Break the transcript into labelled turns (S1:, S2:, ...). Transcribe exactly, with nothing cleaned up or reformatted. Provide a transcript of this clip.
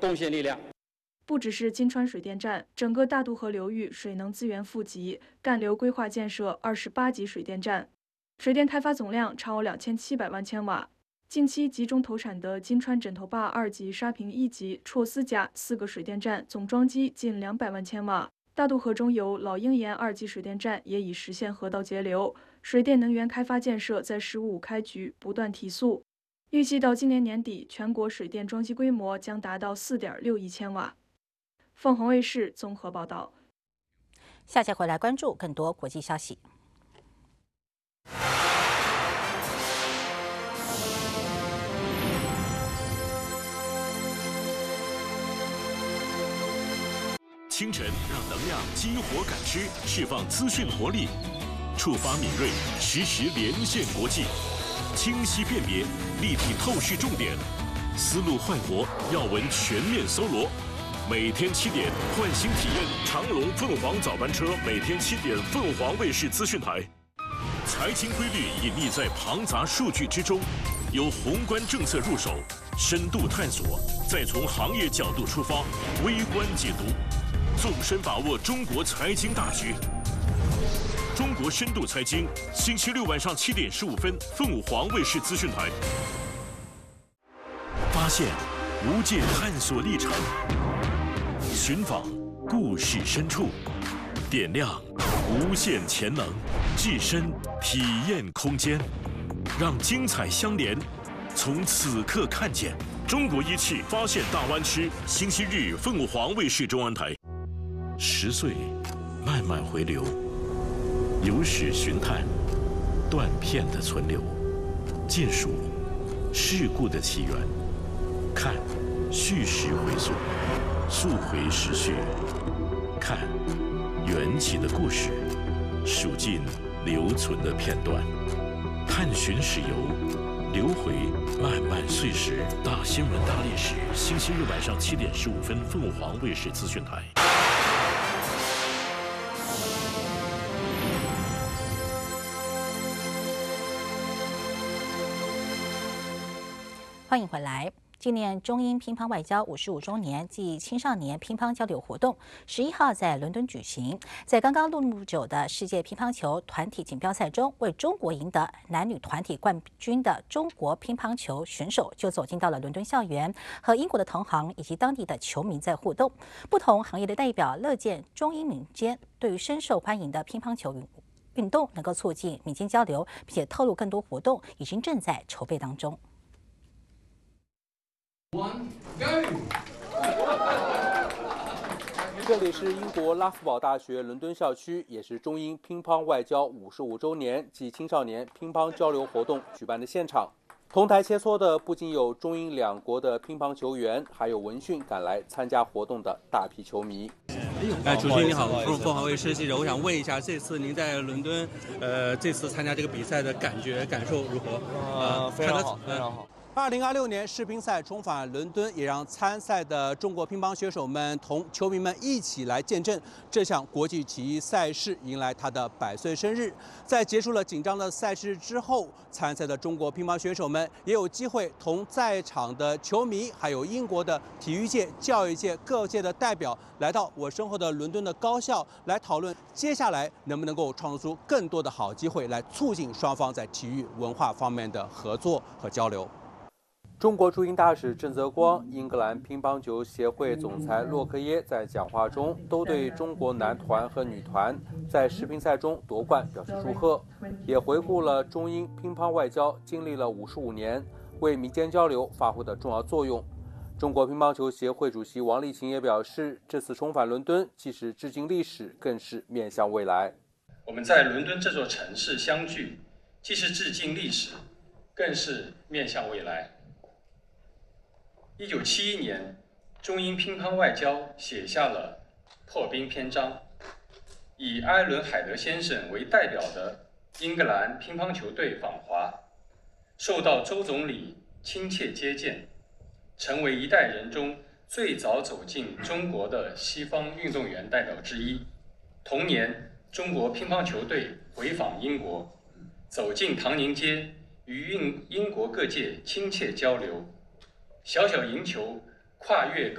S1: 贡献力量。
S2: 不只是金川水电站，整个大渡河流域水能资源富集，干流规划建设二十八级水电站，水电开发总量超两千七百万千瓦。近期集中投产的金川枕头坝二级、沙坪一级、绰斯甲四个水电站总装机近两百万千瓦。大渡河中游老鹰岩二级水电站也已实现河道节流，水电能源开发建设在“十五五”开局不断提速，预计到今年年底，全国水电装机规模将达到四点六亿千瓦。凤凰卫视综合报道。
S3: 下节回来关注更多国际消息。
S4: 清晨让能量激活感知，释放资讯活力，触发敏锐，实时连线国际，清晰辨别，立体透视重点，思路焕活，要闻全面搜罗。每天七点，唤醒体验长龙凤凰早班车，每天七点，凤凰卫视资讯台。财经规律隐匿在庞杂数据之中，由宏观政策入手，深度探索，再从行业角度出发，微观解读。纵深把握中国财经大局，中国深度财经，星期六晚上七点十五分，凤凰卫视资讯台。发现无界探索历程，寻访故事深处，点亮无限潜能，置身体验空间，让精彩相连，从此刻看见中国一汽发现大湾区。星期日，凤凰卫视中文台。十岁，慢慢回流，有史寻探，断片的存留，尽数事故的起源，看叙事回溯，溯回时序，看缘起的故事，数尽留存的片段，探寻史游，流回漫漫岁时。大新闻大历史，星期日晚上七点十五分，凤凰卫视资讯台。
S3: 欢迎回来。纪念中英乒乓外交五十五周年暨青少年乒乓交流活动，十一号在伦敦举行。在刚刚落幕不久的世界乒乓球团体锦标赛中，为中国赢得男女团体冠军的中国乒乓球选手就走进到了伦敦校园，和英国的同行以及当地的球迷在互动。不同行业的代表乐见中英民间对于深受欢迎的乒乓球运动能够促进民间交流，并且透露更多活动已经正在筹备当中。
S5: One, go!
S6: 这里是英国拉夫堡大学伦敦校区，也是中英乒乓外交五十五周年暨青少年乒乓交流活动举办的现场。同台切磋的不仅有中英两国的乒乓球员，还有闻讯赶来参加活动的大批球迷。
S7: 哎，主持人你好，凤凤凰卫视记者，我想问一下，这次您在伦敦，呃，这次参加这个比赛的感觉感受如何？
S6: 呃，非常好，非常好。
S8: 二零二六年世乒赛重返伦敦，也让参赛的中国乒乓选手们同球迷们一起来见证这项国际体育赛事迎来它的百岁生日。在结束了紧张的赛事之后，参赛的中国乒乓选手们也有机会同在场的球迷，还有英国的体育界、教育界各界的代表，来到我身后的伦敦的高校，来讨论接下来能不能够创造出更多的好机会，来促进双方在体育文化方面的合作和交流。
S6: 中国驻英大使郑泽光、英格兰乒乓球协会总裁洛克耶在讲话中都对中国男团和女团在世乒赛中夺冠表示祝贺，也回顾了中英乒乓外交经历了五十五年为民间交流发挥的重要作用。中国乒乓球协会主席王励勤也表示，这次重返伦敦既是致敬历史，更是面向未来。
S9: 我们在伦敦这座城市相聚，既是致敬历史，更是面向未来。一九七一年，中英乒乓外交写下了破冰篇章，以埃伦·海德先生为代表的英格兰乒乓球队访华，受到周总理亲切接见，成为一代人中最早走进中国的西方运动员代表之一。同年，中国乒乓球队回访英国，走进唐宁街，与英英国各界亲切交流。小小赢球跨越